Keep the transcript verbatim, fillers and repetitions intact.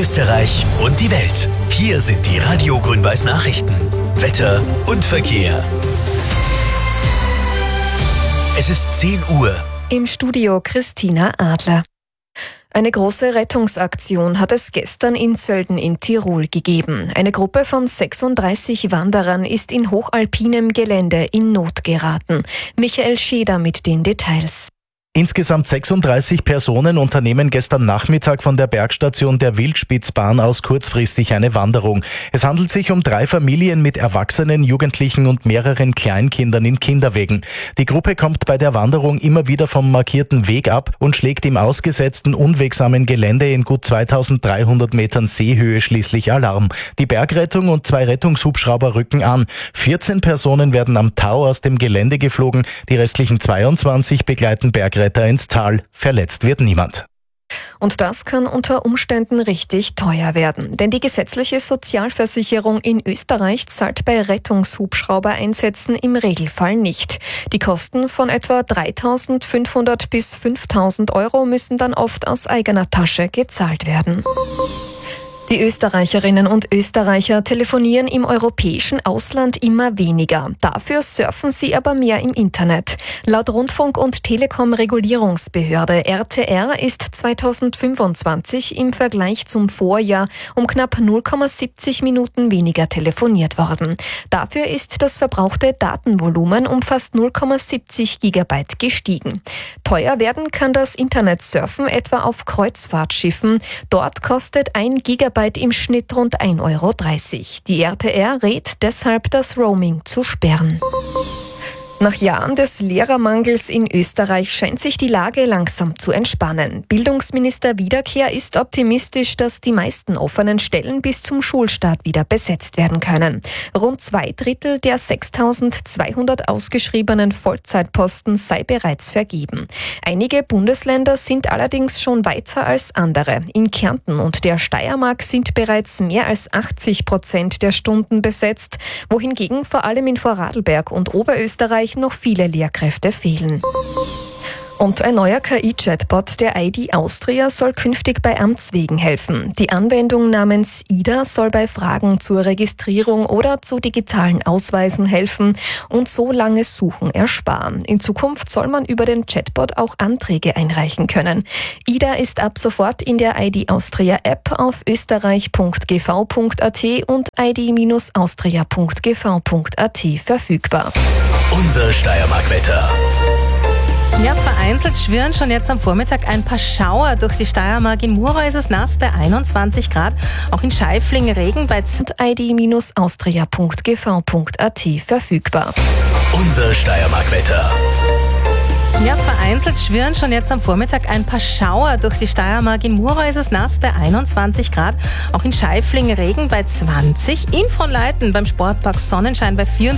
Österreich und die Welt. Hier sind die Radio Grün-Weiß Nachrichten. Wetter und Verkehr. Es ist zehn Uhr. Im Studio Christina Adler. Eine große Rettungsaktion hat es gestern in Sölden in Tirol gegeben. Eine Gruppe von sechsunddreißig Wanderern ist in hochalpinem Gelände in Not geraten. Michael Scheder mit den Details. Insgesamt sechsunddreißig Personen unternehmen gestern Nachmittag von der Bergstation der Wildspitzbahn aus kurzfristig eine Wanderung. Es handelt sich um drei Familien mit Erwachsenen, Jugendlichen und mehreren Kleinkindern in Kinderwägen. Die Gruppe kommt bei der Wanderung immer wieder vom markierten Weg ab und schlägt im ausgesetzten, unwegsamen Gelände in gut zweitausenddreihundert Metern Seehöhe schließlich Alarm. Die Bergrettung und zwei Rettungshubschrauber rücken an. vierzehn Personen werden am Tau aus dem Gelände geflogen, die restlichen zweiundzwanzig begleiten Bergretter ins Tal. Verletzt wird niemand. Und das kann unter Umständen richtig teuer werden. Denn die gesetzliche Sozialversicherung in Österreich zahlt bei Rettungshubschraubereinsätzen im Regelfall nicht. Die Kosten von etwa dreitausendfünfhundert bis fünftausend Euro müssen dann oft aus eigener Tasche gezahlt werden. Die Österreicherinnen und Österreicher telefonieren im europäischen Ausland immer weniger. Dafür surfen sie aber mehr im Internet. Laut Rundfunk- und Telekom-Regulierungsbehörde R T R ist zweitausendfünfundzwanzig im Vergleich zum Vorjahr um knapp null Komma siebzig Minuten weniger telefoniert worden. Dafür ist das verbrauchte Datenvolumen um fast null Komma siebzig Gigabyte gestiegen. Teuer werden kann das Internetsurfen etwa auf Kreuzfahrtschiffen. Dort kostet ein Gigabyte im Schnitt rund ein Euro dreißig. Die R T R rät deshalb, das Roaming zu sperren. Nach Jahren des Lehrermangels in Österreich scheint sich die Lage langsam zu entspannen. Bildungsminister Wiederkehr ist optimistisch, dass die meisten offenen Stellen bis zum Schulstart wieder besetzt werden können. Rund zwei Drittel der sechstausendzweihundert ausgeschriebenen Vollzeitposten sei bereits vergeben. Einige Bundesländer sind allerdings schon weiter als andere. In Kärnten und der Steiermark sind bereits mehr als achtzig Prozent der Stunden besetzt, wohingegen vor allem in Vorarlberg und Oberösterreich noch viele Lehrkräfte fehlen. Und ein neuer K I-Chatbot der I D Austria soll künftig bei Amtswegen helfen. Die Anwendung namens Ida soll bei Fragen zur Registrierung oder zu digitalen Ausweisen helfen und so langes Suchen ersparen. In Zukunft soll man über den Chatbot auch Anträge einreichen können. Ida ist ab sofort in der I D Austria App auf österreich punkt g v punkt a t und i d austria punkt g v punkt a t verfügbar. Unser Steiermark-Wetter. Ja, vereinzelt schwirren schon jetzt am Vormittag ein paar Schauer durch die Steiermark. In Mura ist es nass bei einundzwanzig Grad. Auch in Scheifling Regen bei i d austria punkt g v punkt a t verfügbar. Unser Steiermark-Wetter. Ja, vereinzelt schwirren schon jetzt am Vormittag ein paar Schauer durch die Steiermark. In Mura ist es nass bei einundzwanzig Grad. Auch in Scheifling Regen bei zwanzig. In Fronleiten beim Sportpark Sonnenschein bei vierundzwanzig.